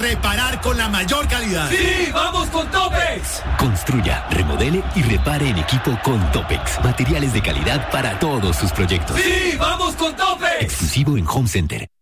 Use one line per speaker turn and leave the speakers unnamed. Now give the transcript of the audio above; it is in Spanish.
reparar con la mayor calidad.
¡Sí, vamos con Topex!
Construya, remodele y repare en equipo con Topex. Materiales de calidad para todos sus proyectos.
¡Sí, vamos con Topex!
Exclusivo en Home Center.